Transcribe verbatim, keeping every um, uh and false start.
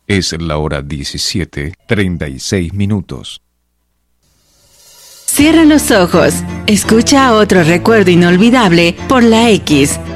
Es la hora diecisiete, treinta y seis minutos. Cierra los ojos. Escucha otro recuerdo inolvidable por la X